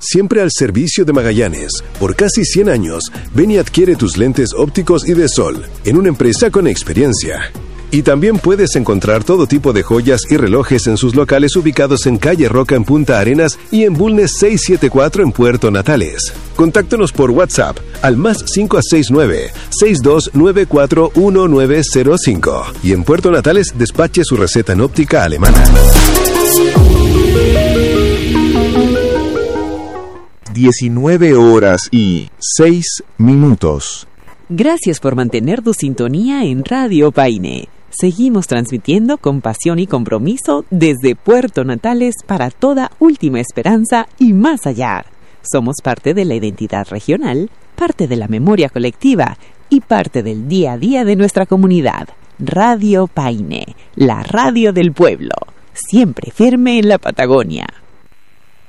siempre al servicio de Magallanes. Por casi 100 años, ven y adquiere tus lentes ópticos y de sol, en una empresa con experiencia. Y también puedes encontrar todo tipo de joyas y relojes en sus locales ubicados en Calle Roca en Punta Arenas y en Bulnes 674 en Puerto Natales. Contáctanos por WhatsApp al +569 6294 1905 y en Puerto Natales despache su receta en óptica alemana. 19:06. Gracias por mantener tu sintonía en Radio Paine. Seguimos transmitiendo con pasión y compromiso desde Puerto Natales para toda Última Esperanza y más allá. Somos parte de la identidad regional, parte de la memoria colectiva y parte del día a día de nuestra comunidad. Radio Paine, la radio del pueblo, siempre firme en la Patagonia.